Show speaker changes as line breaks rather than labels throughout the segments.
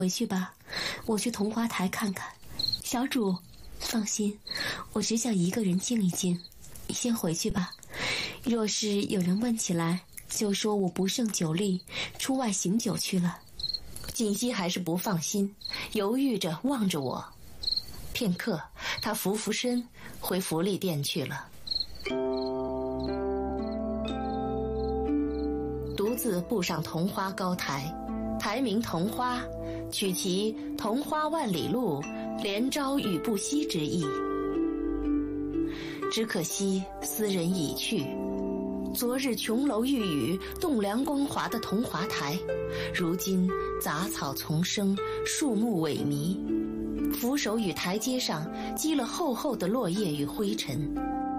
回去吧，我去桐花台看看。小主，放心，我只想一个人静一静，你先回去吧。若是有人问起来，就说我不胜酒力，出外行酒去了。
锦溪还是不放心，犹豫着望着我。片刻，他俯俯身回福利殿去了。独自步上桐花高台，台名桐花，取其桐花万里路，连朝雨不息之意。只可惜斯人已去，昨日琼楼玉宇、栋梁光华的桐华台，如今杂草丛生，树木萎靡，扶手与台阶上积了厚厚的落叶与灰尘。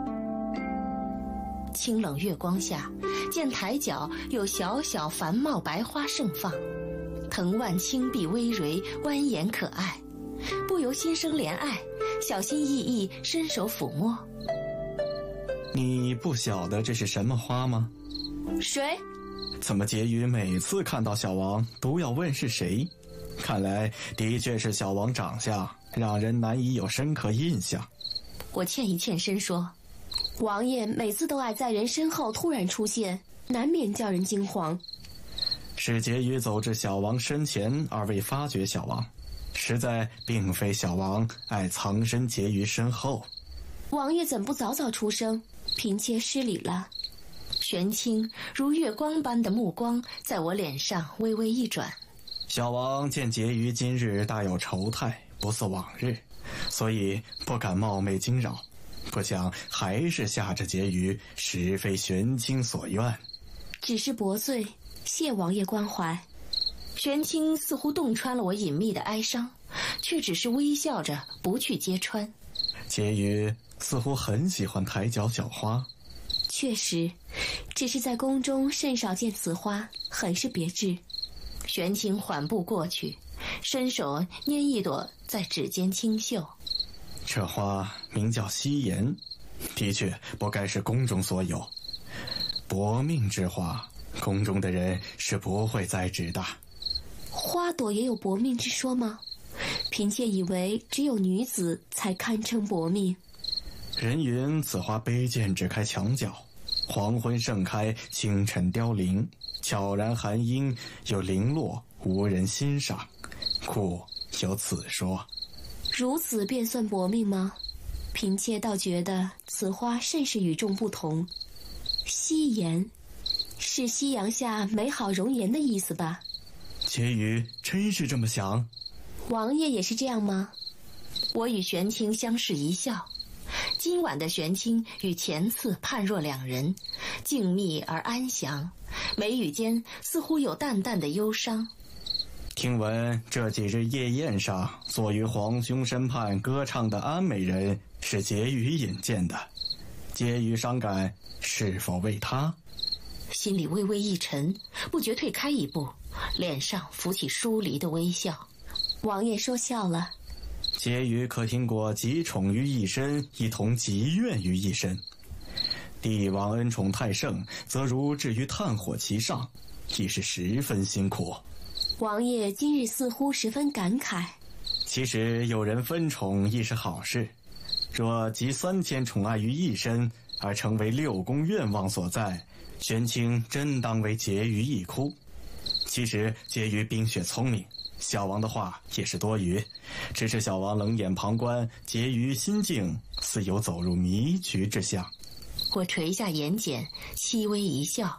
清冷月光下，见台角有小小繁茂白花盛放，藤蔓青碧葳蕤，蜿蜒可爱，不由心生怜爱，小心翼翼伸手抚摸。
你不晓得这是什么花吗？
谁？
怎么婕妤每次看到小王都要问是谁？看来的确是小王长相让人难以有深刻印象。
我欠一欠身说，
王爷每次都爱在人身后突然出现，难免叫人惊慌。
是婕妤走至小王身前而未发觉小王，实在并非小王爱藏身婕妤身后。
王爷怎不早早出声？嫔妾失礼了。
玄清如月光般的目光在我脸上微微一转。
小王见婕妤今日大有愁态，不似往日，所以不敢冒昧惊扰，不想还是吓着婕妤，实非玄清所愿。
只是薄罪，谢王爷关怀。
玄清似乎洞穿了我隐秘的哀伤，却只是微笑着不去揭穿。
婕妤似乎很喜欢台角小花。
确实，只是在宫中甚少见此花，很是别致。
玄清缓步过去，伸手拈一朵在指尖轻嗅。
这花名叫夕颜，的确不该是宫中所有。薄命之花，宫中的人是不会栽植的。
花朵也有薄命之说吗？嫔妾以为只有女子才堪称薄命。
人云此花卑贱只开墙角，黄昏盛开，清晨凋零，悄然含英，又零落，无人欣赏，故有此说。
如此便算薄命吗？嫔妾倒觉得此花甚是与众不同。夕颜，是夕阳下美好容颜的意思吧？
婕妤真是这么想？
王爷也是这样吗？
我与玄清相视一笑。今晚的玄清与前次判若两人，静谧而安详，眉宇间似乎有淡淡的忧伤。
听闻这几日夜宴上坐于皇兄身畔歌唱的安美人是婕妤引荐的，婕妤伤感，是否为他？
心里微微一沉，不觉退开一步，脸上浮起疏离的微笑。
王爷说笑了。
婕妤可听过集宠于一身，一同集怨于一身。帝王恩宠太盛，则如至于炭火其上，亦是十分辛苦。
王爷今日似乎十分感慨。
其实有人分宠亦是好事，若集3000宠爱于一身，而成为6宫愿望所在，玄清真当为婕妤一哭。其实婕妤冰雪聪明，小王的话也是多余，只是小王冷眼旁观，婕妤心境似有走入迷局之象。
我垂下眼睑，凄微一笑。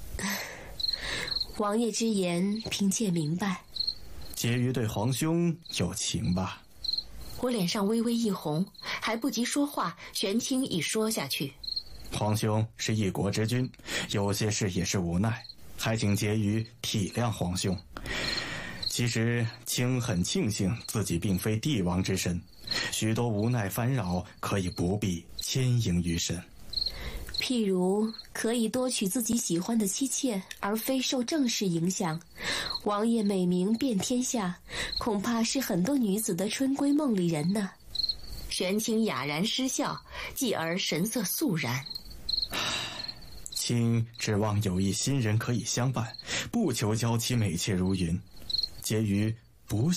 王爷之言，嫔妾明白。
婕妤对皇兄有情吧？
我脸上微微一红，还不及说话，玄清已说下去。
皇兄是一国之君，有些事也是无奈，还请婕妤体谅皇兄。其实卿很庆幸自己并非帝王之身，许多无奈烦扰可以不必牵引于身。
譬如可以多娶自己喜欢的妻妾，而非受政事影响。王爷美名遍天下，恐怕是很多女子的春闺梦里人呢。
玄清哑然失笑，继而神色肃然。
卿指望有一新人可以相伴，不求娇妻美妾如云。婕妤不